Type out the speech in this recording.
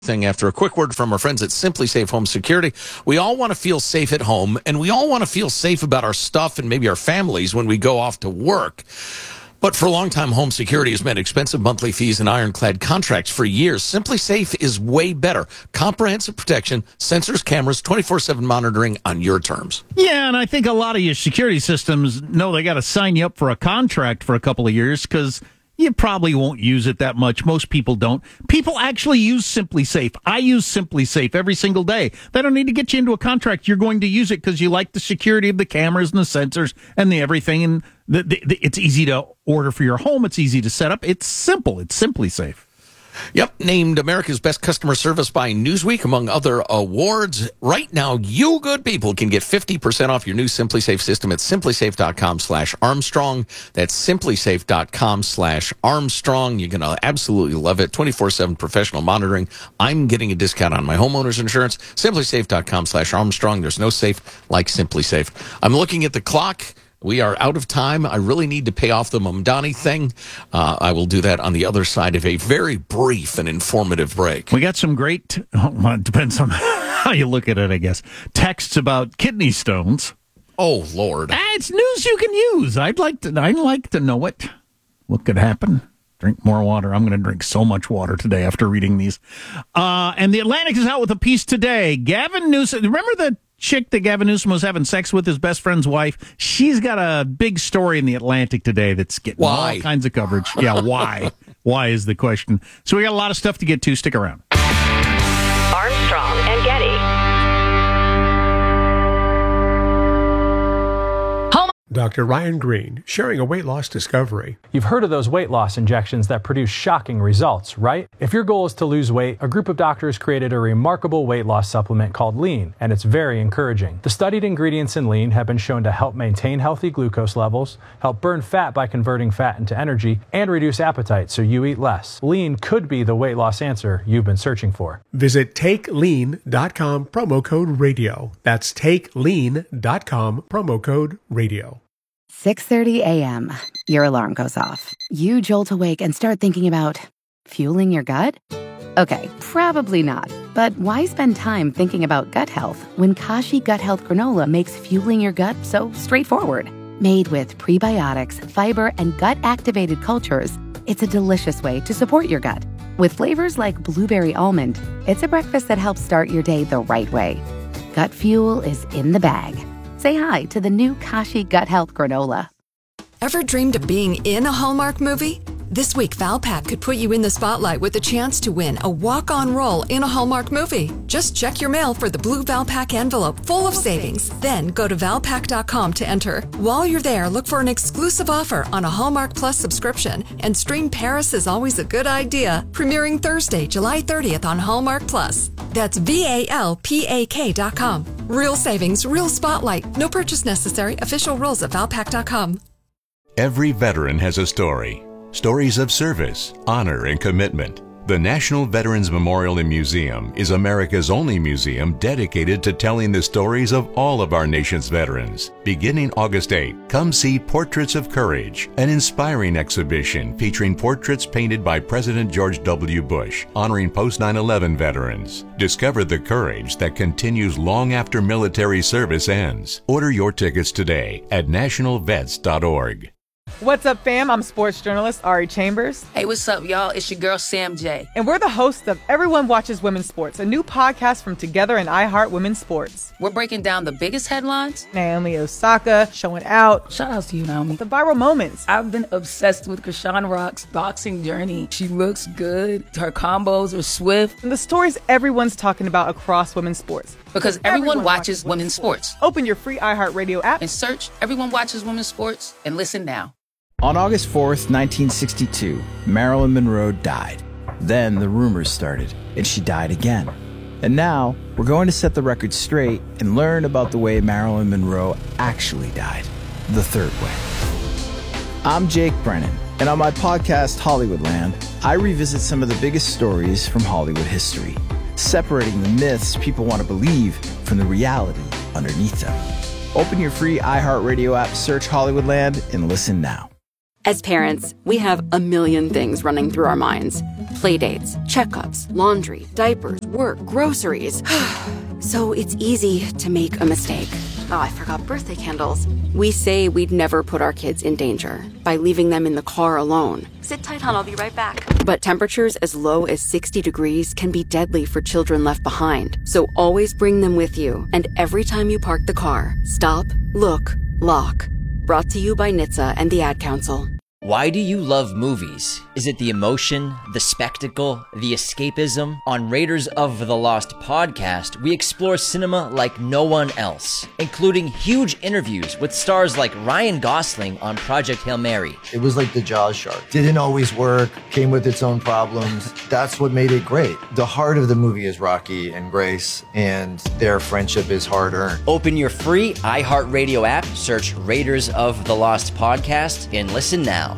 thing after a quick word from our friends at Simply Safe Home Security. We all want to feel safe at home, and we all want to feel safe about our stuff and maybe our families when we go off to work. But for a long time, home security has meant expensive monthly fees and ironclad contracts for years. Simply Safe is way better. Comprehensive protection, sensors, cameras, 24/7 monitoring on your terms. Yeah, and I think a lot of your security systems know they got to sign you up for a contract for a couple of years because you probably won't use it that much. Most people don't. People actually use Simply Safe. I use Simply Safe every single day. They don't need to get you into a contract. You're going to use it because you like the security of the cameras and the sensors and the everything. And it's easy to order for your home. It's easy to set up. It's simple. It's Simply Safe. Yep, named America's Best Customer Service by Newsweek, among other awards. Right now, you good people can get 50% off your new Simply Safe system at simplysafe.com/Armstrong. That's simplysafe.com/Armstrong. You're going to absolutely love it. 24/7 professional monitoring. I'm getting a discount on my homeowner's insurance. Simplysafe.com/Armstrong. There's no safe like Simply Safe. I'm looking at the clock. We are out of time. I really need to pay off the Mamdani thing. I will do that on the other side of a very brief and informative break. We got some great, it depends on how you look at it, I guess, texts about kidney stones. Oh, Lord. It's news you can use. I'd like to know it. What could happen? Drink more water. I'm going to drink so much water today after reading these. And The Atlantic is out with a piece today. Gavin Newsom, remember the chick that Gavin Newsom was having sex with, his best friend's wife? She's got a big story in The Atlantic today that's getting all kinds of coverage. Yeah, why? Why is the question. So we got a lot of stuff to get to. Stick around. Armstrong and Getty. Dr. Ryan Green, sharing a weight loss discovery. You've heard of those weight loss injections that produce shocking results, right? If your goal is to lose weight, a group of doctors created a remarkable weight loss supplement called Lean, and it's very encouraging. The studied ingredients in Lean have been shown to help maintain healthy glucose levels, help burn fat by converting fat into energy, and reduce appetite so you eat less. Lean could be the weight loss answer you've been searching for. Visit TakeLean.com, promo code radio. That's TakeLean.com, promo code radio. 6:30 a.m. Your alarm goes off. You jolt awake and start thinking about fueling your gut? Okay, probably not. But why spend time thinking about gut health when Kashi Gut Health Granola makes fueling your gut so straightforward? Made with prebiotics, fiber, and gut-activated cultures, it's a delicious way to support your gut. With flavors like blueberry almond, it's a breakfast that helps start your day the right way. Gut fuel is in the bag. Say hi to the new Kashi Gut Health Granola. Ever dreamed of being in a Hallmark movie? This week, Valpak could put you in the spotlight with the chance to win a walk-on role in a Hallmark movie. Just check your mail for the blue Valpak envelope full of savings. Then go to Valpak.com to enter. While you're there, look for an exclusive offer on a Hallmark Plus subscription and stream Paris is Always a Good Idea, premiering Thursday, July 30th on Hallmark Plus. That's VALPAK.com. Real savings, real spotlight. No purchase necessary. Official rules at Valpak.com. Every veteran has a story. Stories of service, honor, and commitment. The National Veterans Memorial and Museum is America's only museum dedicated to telling the stories of all of our nation's veterans. Beginning August 8, come see Portraits of Courage, an inspiring exhibition featuring portraits painted by President George W. Bush, honoring post-9/11 veterans. Discover the courage that continues long after military service ends. Order your tickets today at nationalvets.org. What's up, fam? I'm sports journalist Ari Chambers. Hey, what's up, y'all? It's your girl, Sam J. And we're the hosts of Everyone Watches Women's Sports, a new podcast from Together and iHeart Women's Sports. We're breaking down the biggest headlines. Naomi Osaka showing out. Shout out to you, Naomi. The viral moments. I've been obsessed with Krishan Rock's boxing journey. She looks good. Her combos are swift. And the stories everyone's talking about across women's sports. Because everyone watches women's sports. Open your free iHeartRadio app and search Everyone Watches Women's Sports and listen now. On August 4th, 1962, Marilyn Monroe died. Then the rumors started, and she died again. And now, we're going to set the record straight and learn about the way Marilyn Monroe actually died, the third way. I'm Jake Brennan, and on my podcast, Hollywoodland, I revisit some of the biggest stories from Hollywood history, separating the myths people want to believe from the reality underneath them. Open your free iHeartRadio app, search Hollywoodland, and listen now. As parents, we have a million things running through our minds. Playdates, checkups, laundry, diapers, work, groceries. So it's easy to make a mistake. Oh, I forgot birthday candles. We say we'd never put our kids in danger by leaving them in the car alone. Sit tight, hon. I'll be right back. But temperatures as low as 60 degrees can be deadly for children left behind. So always bring them with you. And every time you park the car, stop, look, lock. Brought to you by NHTSA and the Ad Council. Why do you love movies? Is it the emotion, the spectacle, the escapism? On Raiders of the Lost podcast, we explore cinema like no one else, including huge interviews with stars like Ryan Gosling on Project Hail Mary. It was like the Jaws shark. Didn't always work, came with its own problems. That's what made it great. The heart of the movie is Rocky and Grace, and their friendship is hard-earned. Open your free iHeartRadio app, search Raiders of the Lost podcast, and listen now.